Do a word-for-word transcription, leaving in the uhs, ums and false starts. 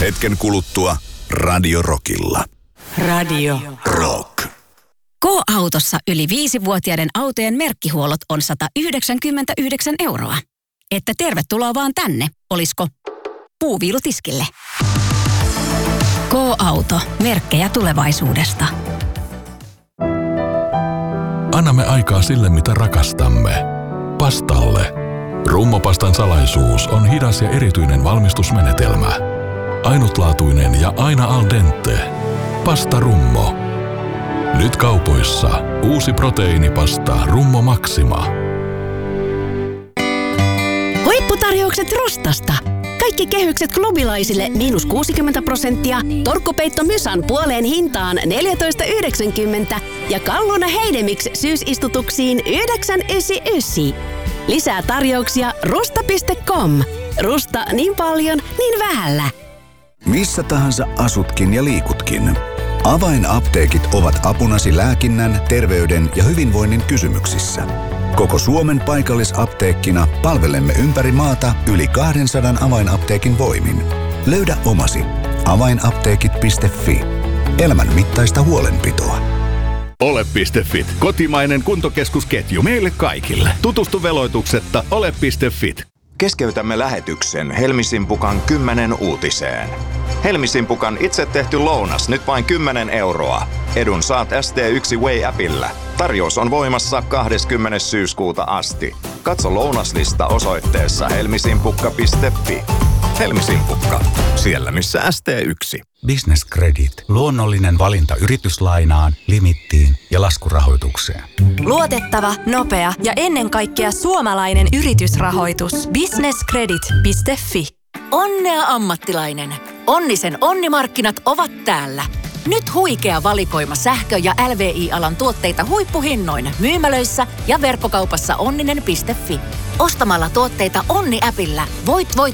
Hetken kuluttua Radio Rockilla. Radio Rock. K-autossa yli viisivuotiaiden autojen merkkihuollot on sata yhdeksänkymmentäyhdeksän euroa. Että tervetuloa vaan tänne, olisko puuviilutiskille. K-auto. Merkkejä tulevaisuudesta. Annamme aikaa sille, mitä rakastamme. Pastalle. Rummopastan salaisuus on hidas ja erityinen valmistusmenetelmä. Ainutlaatuinen ja aina al dente. Pasta Rummo. Nyt kaupoissa uusi proteiinipasta Rummo Maxima. Huipputarjoukset Rustasta. Kaikki kehykset klubilaisille miinus kuusikymmentä prosenttia, torkkupeitto Mysan puoleen hintaan neljätoista yhdeksänkymmentä ja Kalluna Heidemix syysistutuksiin yhdeksän yhdeksänkymmentäyhdeksän. Lisää tarjouksia rusta piste com. Rusta niin paljon, niin vähällä. Missä tahansa asutkin ja liikutkin. Avainapteekit ovat apunasi lääkinnän, terveyden ja hyvinvoinnin kysymyksissä. Koko Suomen paikallisapteekkina palvelemme ympäri maata yli kaksisataa avainapteekin voimin. Löydä omasi. avainapteekit piste fi. Elämän mittaista huolenpitoa. Ole piste fit. Kotimainen kuntokeskusketju meille kaikille. Tutustu veloituksetta ole piste fit. Keskeytämme lähetyksen Helmisimpukan kymmenen uutiseen. Helmisimpukan itse tehty lounas nyt vain kymmenen euroa. Edun saat S T yksi Way-appillä. Tarjous on voimassa kahdeskymmenes syyskuuta asti. Katso lounaslista osoitteessa helmisimpukka piste fi. Helmisimpukka. Siellä missä S T yksi. Business Credit. Luonnollinen valinta yrityslainaan, limittiin ja laskurahoitukseen. Luotettava, nopea ja ennen kaikkea suomalainen yritysrahoitus. business credit piste fi. Onnea ammattilainen. Onnisen onnimarkkinat ovat täällä. Nyt huikea valikoima sähkö- ja L V I-alan tuotteita huippuhinnoin myymälöissä ja verkkokaupassa onninen piste fi. Ostamalla tuotteita Onni-äpillä voit voittaa